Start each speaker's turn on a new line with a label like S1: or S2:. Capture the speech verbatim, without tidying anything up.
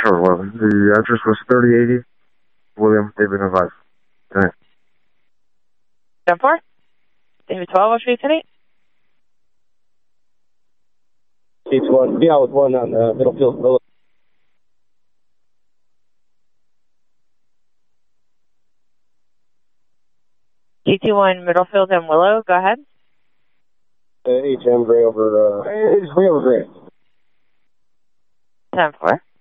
S1: Sure, well, the address was thirty eighty William David and Vice. Thanks.
S2: ten four. David twelve, I'll show tonight.
S3: H one, yeah, with one on uh, Middlefield Village.
S2: G T one, Middlefield and Willow, go ahead.
S3: Uh, H M, gray over, uh, it's gray over gray.
S2: ten four.